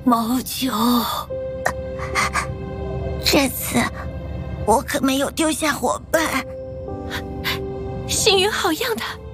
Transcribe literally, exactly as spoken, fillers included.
毛球， 这次我可没有丢下伙伴。 星云好样的！